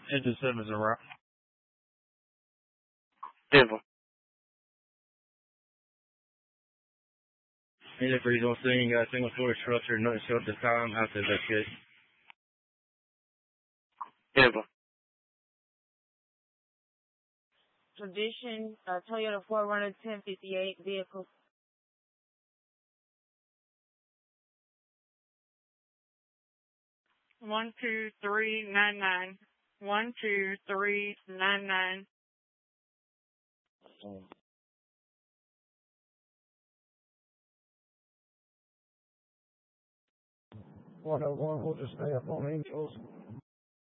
Engine 7 is around. Denver. Engine 3 is on scene, got a single story structure, nothing short at the time after investigation. Denver. Condition, Toyota 4Runner 1058 vehicle. One, 2, 3, 9, 9. 1, 2, 3, 9, 9. One, we'll just stay up on Angels.